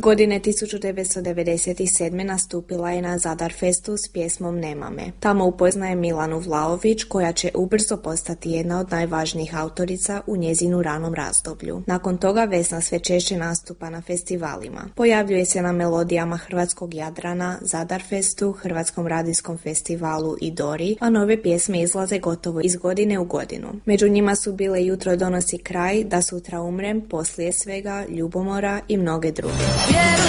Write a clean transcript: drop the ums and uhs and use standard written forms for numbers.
Godine 1997. nastupila je na Zadarfestu s pjesmom Nema me. Tamo upoznaje Milanu Vlaović, koja će ubrzo postati jedna od najvažnijih autorica u njezinu ranom razdoblju. Nakon toga Vesna sve češće nastupa na festivalima. Pojavljuje se na melodijama Hrvatskog Jadrana, Zadarfestu, Hrvatskom radijskom festivalu i Dori, a nove pjesme izlaze gotovo iz godine u godinu. Među njima su bile Jutro donosi kraj, Da sutra umrem, Poslije svega, Ljubomora i mnoge druge.